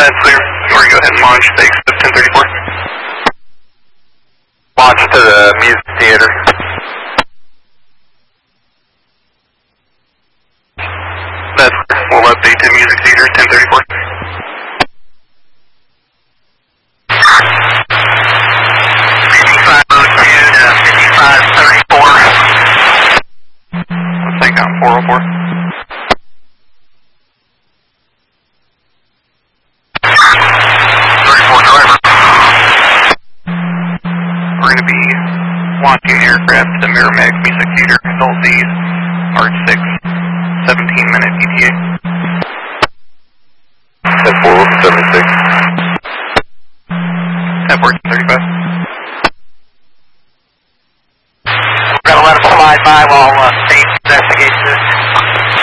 That's clear. We're going to go ahead and launch the Express 1034. Launch to the music theater. That's clear. We'll update to music theater 1034. Let's take on 404. 34 driver. We're going to be launching aircraft to Merrimack Music Theater, Adult D's, March 6, 17-minute ETA. At 476. At 1435. We're going to let them slide by while